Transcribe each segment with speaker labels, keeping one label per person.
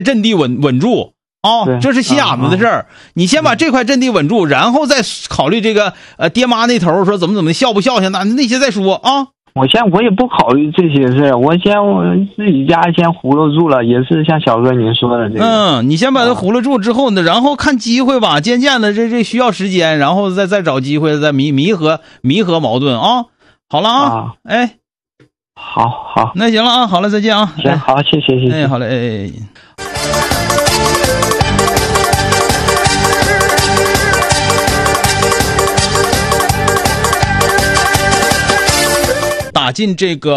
Speaker 1: 阵地稳住啊，这是心眼子的事儿。你先把这块阵地稳住，然后再考虑这个爹妈那头说怎么的孝不孝敬那些再说啊。
Speaker 2: 我也不考虑这些事，我自己家先糊弄住了，也是像小哥您说的这个。
Speaker 1: 你先把它糊弄住之后呢，然后看机会吧，渐渐的这需要时间，然后再找机会再弥合矛盾啊。好了啊，哎，
Speaker 2: 好，
Speaker 1: 那行了啊，好了，再见啊。
Speaker 2: 行，好，谢谢。
Speaker 1: 哎，好嘞，哎。打进这个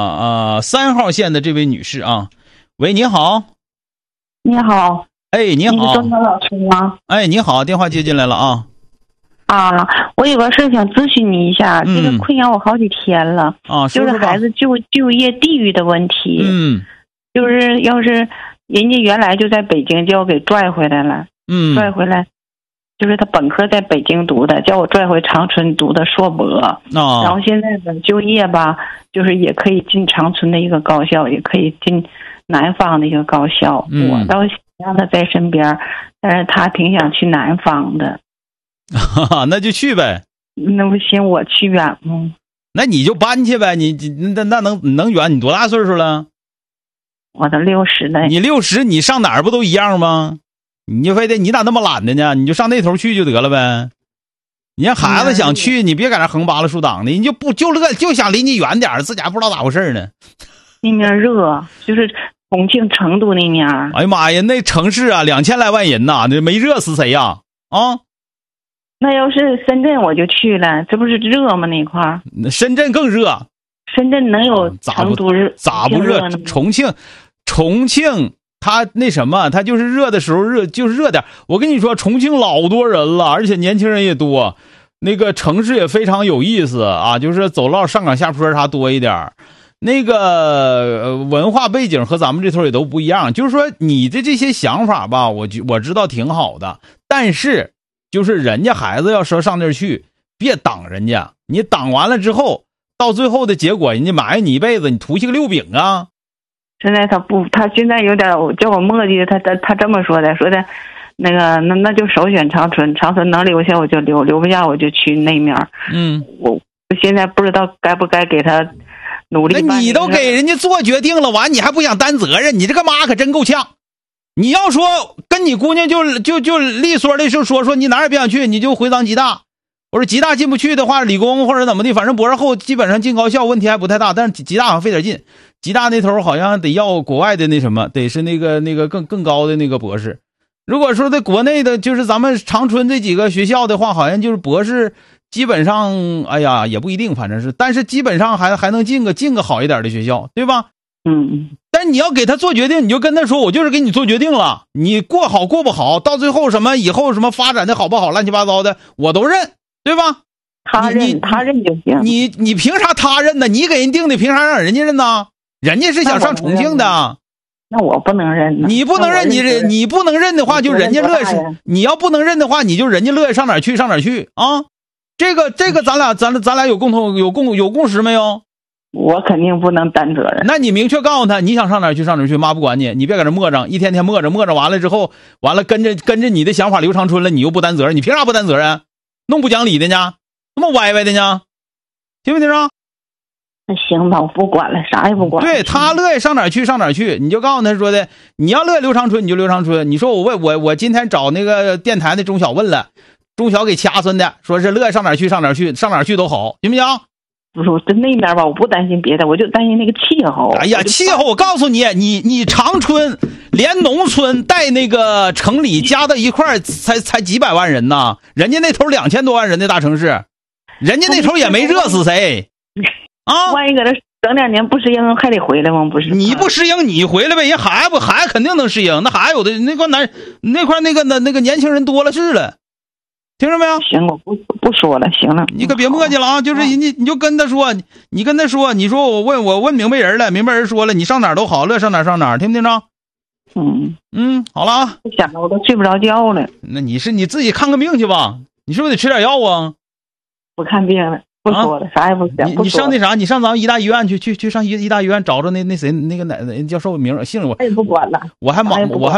Speaker 1: 3号线的这位女士啊，喂，你好。
Speaker 3: 你好。
Speaker 1: 哎，你好。
Speaker 3: 你是中国老师吗？
Speaker 1: 哎，你好，电话接进来了啊。
Speaker 3: 我有个事想咨询你一下，这个困扰我好几天了
Speaker 1: 啊，
Speaker 3: 就是孩子就业地域的问题。就是要是人家原来就在北京，叫我给拽回来了。拽回来。就是他本科在北京读的，叫我拽回长春读的硕博。然后现在的就业吧，就是也可以进长春的一个高校，也可以进南方的一个高校。我倒想让他在身边，但是他挺想去南方的。
Speaker 1: 那就去呗。
Speaker 3: 那不行，我去远吗？
Speaker 1: 那你就搬去呗。那能远？你多大岁数了？
Speaker 3: 我都60了。
Speaker 1: 你60，你上哪儿不都一样吗？你就非得你咋那么懒的呢？你就上那头去就得了呗。你让孩子想去，你别搁那横扒拉竖挡的，你就想离你远点，自家不知道咋回事呢。
Speaker 3: 那面热，就是重庆、成都那面。
Speaker 1: 哎呀妈呀，那城市啊，2000来万人呐，那没热死谁呀？
Speaker 3: 那要是深圳我就去了，这不是热吗？那块儿。
Speaker 1: 深圳更热。
Speaker 3: 深圳能有成都热？
Speaker 1: 咋不热？重庆。他那什么，他就是热的时候就是热点。我跟你说，重庆老多人了，而且年轻人也多，那个城市也非常有意思啊，就是走道上岗下坡啥多一点。那个文化背景和咱们这头也都不一样。就是说你的这些想法吧，我知道挺好的，但是就是人家孩子要说上那儿去，别挡人家，你挡完了之后，到最后的结果，人家埋怨你一辈子，你图些个溜饼啊。
Speaker 3: 现在他现在有点叫我磨叽，他这么说的，那个那就首选长春能留下我就留不下我就去那面。我现在不知道该不该给他努力。
Speaker 1: 那你都给人家做决定了，完你还不想担责任，你这个妈可真够呛。你要说跟你姑娘就利索的说你哪儿也别想去，你就回咱吉大。我说吉大进不去的话，理工或者怎么的，反正博士后基本上进高校问题还不太大，但是吉大好像费点劲。吉大那头好像得要国外的那什么，得是那个更高的那个博士。如果说在国内的，就是咱们长春这几个学校的话，好像就是博士基本上，哎呀也不一定，反正是，但是基本上还能进个好一点的学校，对吧？但是你要给他做决定，你就跟他说，我就是给你做决定了，你过好过不好，到最后什么以后什么发展的好不好，乱七八糟的我都认，对吧？
Speaker 3: 他认就行。
Speaker 1: 你凭啥他认呢？你给人定的，凭啥让人家认呢？人家是想上重庆的。
Speaker 3: 那我不能认呢。
Speaker 1: 你不能认，你不能认的话，就人家乐意。你要不能认的话，你就人家乐意上哪儿去啊？这个咱俩有共识没有？
Speaker 3: 我肯定不能担责任。
Speaker 1: 那你明确告诉他，你想上哪儿去，妈不管你，你别搁这磨着，一天天磨着完了之后，完了跟着你的想法留长春了，你又不担责任，你凭啥不担责任？弄不讲理的呢，那么歪歪的呢？听没听着？
Speaker 3: 那行吧，我不管了，啥也不管。
Speaker 1: 对，他乐意上哪儿去，你就告诉他说的，你要乐意留长春你就留长春。你说我今天找那个电台的中小问了，中小给掐孙的，说是乐意上哪儿去都好，行不行？
Speaker 3: 不是，在那边吧，我不担心别的，我就担心那个气候。
Speaker 1: 哎呀，气候我告诉你，你长春连农村带那个城里加到一块才几百万人呢，人家那头2000多万人的大城市，人家那头也没热死谁啊！
Speaker 3: 万一搁这整2年不适应，还得回来吗？不是，
Speaker 1: 你不适应你回来呗，人孩子肯定能适应，那孩子有的那块那个年轻人多了是了。听着没有？
Speaker 3: 行，我不说了，行了。
Speaker 1: 你可别磨叽了啊！就是你就跟他说，你跟他说，你说我问明白人了，明白人说了，你上哪儿都好，乐上哪儿，听不听着？好了啊。
Speaker 3: 我想着我都睡不着觉了。
Speaker 1: 那你自己看个病去吧，你是不是得吃点药啊？
Speaker 3: 不看病了，不说了，啥也不想。
Speaker 1: 你上那啥，你上咱们医大医院去上医大医院找着那谁那个哪教授名姓我。
Speaker 3: 也不管了。
Speaker 1: 我还